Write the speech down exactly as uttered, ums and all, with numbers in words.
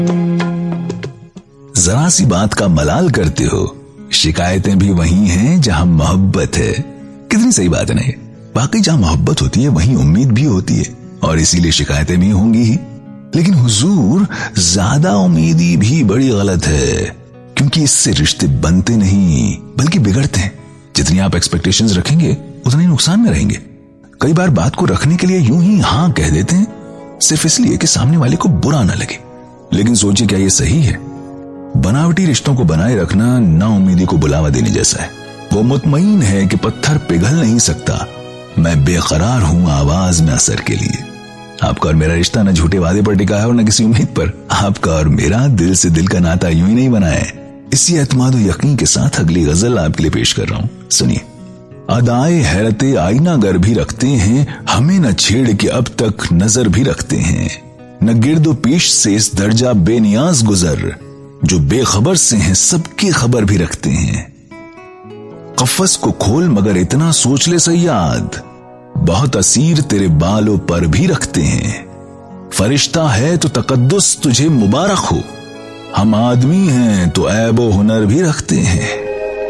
जरा सी बात का मलाल करते हो, शिकायतें भी वही हैं जहां मोहब्बत है। कितनी सही बात है ना ये। बाकी जहां मोहब्बत होती है वहीं उम्मीद भी होती है, और इसीलिए शिकायतें भी होंगी ही। लेकिन हुजूर, ज्यादा उम्मीदी भी बड़ी गलत है, क्योंकि इससे रिश्ते बनते नहीं बल्कि बिगड़ते हैं। जितनी आप एक्सपेक्टेशंस रखेंगे उतने नुकसान में रहेंगे। कई बार बात को रखने के लिए यूं ही हाँ कह देते हैं, सिर्फ इसलिए कि सामने वाले को बुरा ना लगे। लेकिन सोचिए, क्या ये सही है? बनावटी रिश्तों को बनाए रखना ना उम्मीदी को बुलावा देने जैसा है। वो मुतमईन है कि पत्थर पिघल नहीं सकता, मैं बेकरार हूं आवाज में असर के लिए। आपका और मेरा रिश्ता न झूठे वादे पर टिका है और न किसी उम्मीद पर। आपका और मेरा दिल से दिल का नाता यूं ही नहीं बना है। इसी एतमाद और यकीन के साथ अगली गजल आपके लिए पेश कर रहा हूं, सुनिए। अदाए हैरते आईना गर भी रखते हैं, हमें न छेड़ के अब तक नजर भी रखते हैं। न गिर्दो पीश से इस दर्जा बेनियाज गुजर, जो बेखबर से हैं सबकी खबर भी रखते हैं। कफस को खोल मगर इतना सोच ले सयाद, बहुत असीर तेरे बालों पर भी रखते हैं। फरिश्ता है तो तकद्दुस तुझे मुबारक हो, हम आदमी हैं तो ऐब व हुनर भी रखते हैं।